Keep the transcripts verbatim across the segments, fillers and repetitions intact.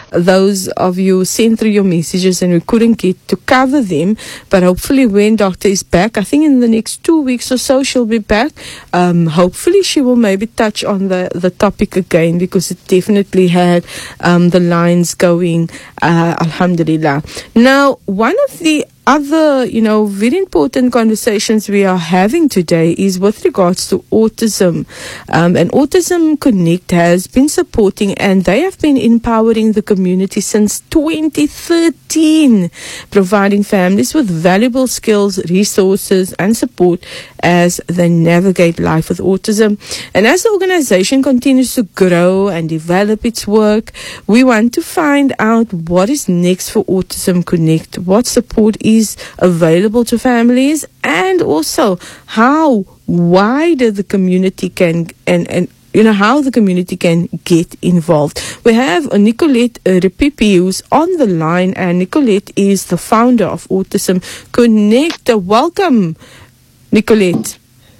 those of you sent through your messages and we couldn't get to cover them. But hopefully when Doctor is back, I think in the next two weeks or so she'll be back. Um, hopefully she will maybe touch on the, the topic again, because it definitely had um, the lines going, uh, alhamdulillah. Now, one of the other, you know, very important conversations we are having today is with regards to autism. Um, and Autism Connect has been supporting, and they have been empowering the community since twenty thirteen, providing families with valuable skills, resources, and support as they navigate life with autism. And as the organization continues to grow and develop its work, we want to find out what is next for Autism Connect, what support is available to families, and also how wider the community can and and you know how the community can get involved. We have uh, Nicolette uh, Repipi, who's on the line, and Nicolette is the founder of Autism Connect. Uh, welcome, Nicolette.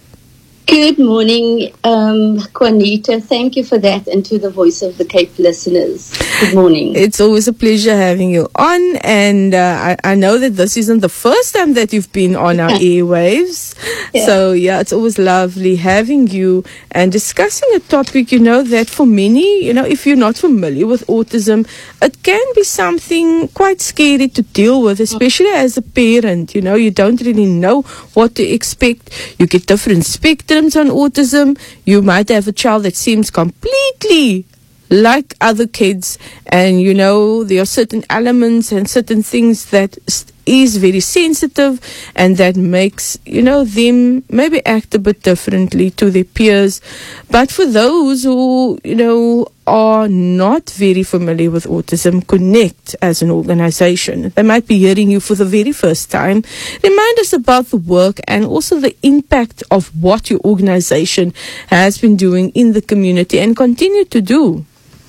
Good morning, um, Juanita. Thank you for that, and to the Voice of the Cape listeners. Good morning. It's always a pleasure having you on, and uh, I, I know that this isn't the first time that you've been on our airwaves. Yeah. So, yeah, it's always lovely having you and discussing a topic, you know, that for many, you know, if you're not familiar with autism, it can be something quite scary to deal with, especially as a parent. You know, you don't really know what to expect. You get different spectrums on autism. You might have a child that seems completely like other kids, and you know there are certain elements and certain things that st- is very sensitive, and that makes you know them maybe act a bit differently to their peers. But for those who you know are not very familiar with Autism Connect as an organization, they might be hearing you for the very first time. Remind us about the work and also the impact of what your organization has been doing in the community and continue to do.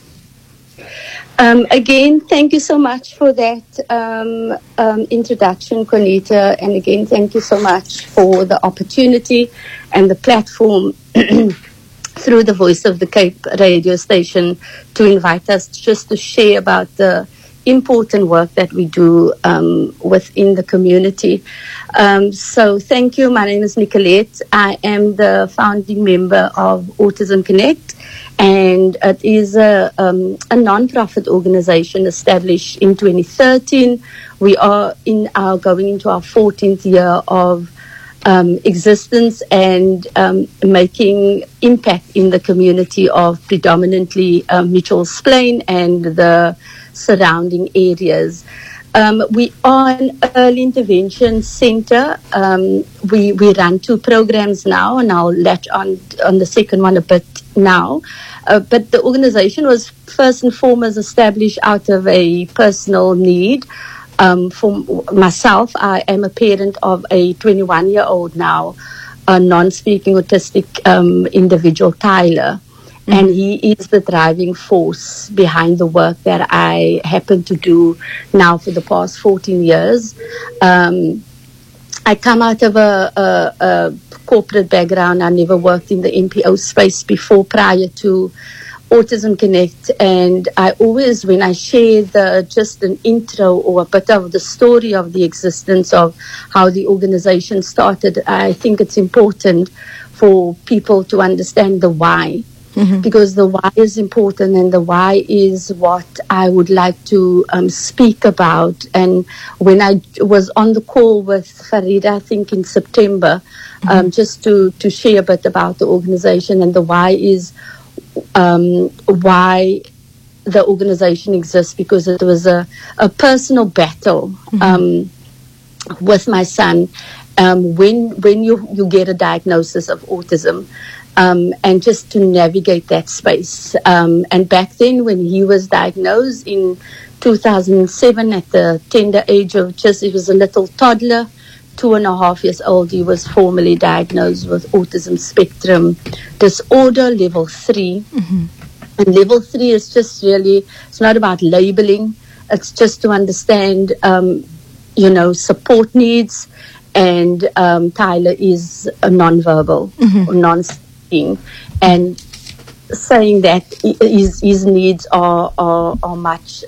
Um, again, thank you so much for that um, um, introduction, Juanita. And again, thank you so much for the opportunity and the platform through the Voice of the Cape radio station to invite us just to share about the important work that we do um, within the community. Um, so thank you. My name is Nicolette. I am the founding member of Autism Connect, and it is a, um, a non-profit organization established in twenty thirteen. We are in our going into our fourteenth year of um, existence and um, making impact in the community of predominantly um, Mitchell's Plain and the surrounding areas. Um, we are an early intervention center. Um, we, we run two programs now, and I'll latch on on the second one a bit now. Uh, but the organization was first and foremost established out of a personal need. Um, for myself, I am a parent of a twenty-one-year-old now, a non-speaking autistic um, individual, Tyler. And he is the driving force behind the work that I happen to do now for the past fourteen years. Um, I come out of a, a, a corporate background. I never worked in the N P O space before, prior to Autism Connect. And I always, when I share the just an intro or a bit of the story of the existence of how the organization started, I think it's important for people to understand the why. Mm-hmm. Because the why is important, and the why is what I would like to um, speak about. And when I was on the call with Farida, I think in September, mm-hmm. um, just to, to share a bit about the organization, and the why is um, why the organization exists, because it was a, a personal battle mm-hmm. um, with my son um, when when you, you get a diagnosis of autism. Um, and just to navigate that space. Um, and back then, when he was diagnosed in two thousand seven, at the tender age of just, he was a little toddler, two and a half years old, he was formally diagnosed with autism spectrum disorder, level three. Mm-hmm. And level three is just really, it's not about labeling, it's just to understand, um, you know, support needs. And um, Tyler is a non-verbal, mm-hmm. or non-speaking. And saying that his, his needs are, are, are much